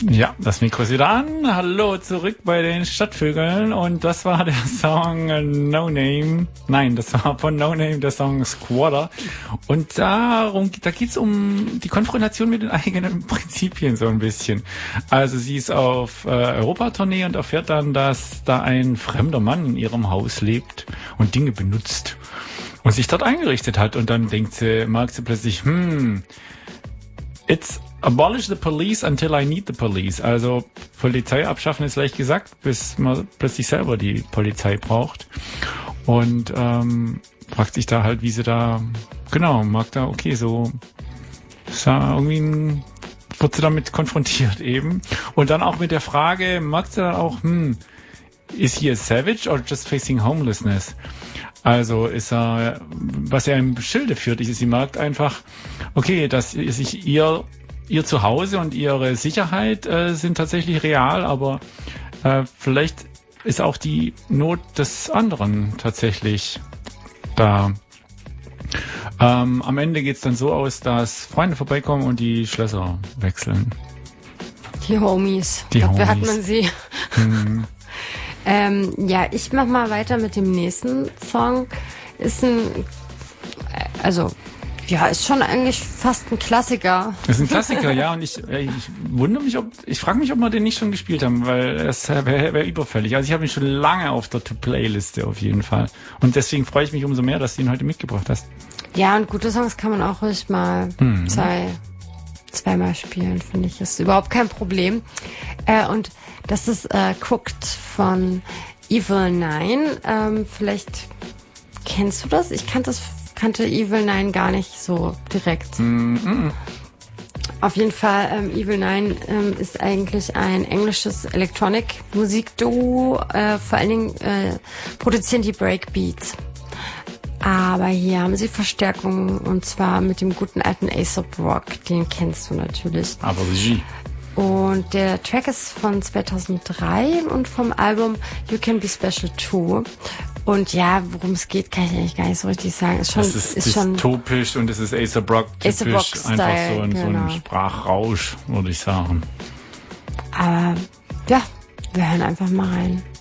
Ja, das Mikro ist wieder an. Hallo, zurück bei den Stadtvögeln. Und das war der Song No Name. Nein, das war von No Name der Song Squatter. Und da geht's um die Konfrontation mit den eigenen Prinzipien so ein bisschen. Also sie ist auf Europatournee und erfährt dann, dass da ein fremder Mann in ihrem Haus lebt und Dinge benutzt und sich dort eingerichtet hat. Und dann merkt sie plötzlich, it's abolish the police until I need the police. Also Polizei abschaffen ist leicht gesagt, bis man plötzlich selber die Polizei braucht. Und fragt sich da halt, wie sie da, mag da, okay, so ist da irgendwie wird sie damit konfrontiert eben. Und dann auch mit der Frage, merkt sie dann auch, is he a savage or just facing homelessness? Also ist er, was er im Schilde führt, ist, sie merkt einfach, okay, dass sich ihr Zuhause und ihre Sicherheit sind tatsächlich real, aber vielleicht ist auch die Not des anderen tatsächlich da. Am Ende geht's dann so aus, dass Freunde vorbeikommen und die Schlösser wechseln. Die Homies. Dafür hat man sie. Ich mach mal weiter mit dem nächsten Song. Ist schon eigentlich fast ein Klassiker. Das ist ein Klassiker, ja, und ich wundere mich, ich frage mich, ob wir den nicht schon gespielt haben, weil es wäre überfällig. Also ich habe ihn schon lange auf der To-Playliste auf jeden Fall. Und deswegen freue ich mich umso mehr, dass du ihn heute mitgebracht hast. Ja, und gute Songs kann man auch ruhig mal zweimal spielen, finde ich. Das ist überhaupt kein Problem. Und das ist Cooked von Evil Nine. Vielleicht kennst du das? Ich kannte Evil Nine gar nicht so direkt. Auf jeden Fall, Evil Nine ist eigentlich ein englisches Electronic-Musikduo. Vor allen Dingen produzieren die Breakbeats. Aber hier haben sie Verstärkung, und zwar mit dem guten alten A$AP Rock. Den kennst du natürlich. Aber Regie. Und der Track ist von 2003 und vom Album You Can Be Special Too. Und ja, worum es geht, kann ich eigentlich gar nicht so richtig sagen. Es ist schon dystopisch und es ist A$AP Rock typisch. A$AP Einfach so ein Sprachrausch, würde ich sagen. Aber ja, wir hören einfach mal rein.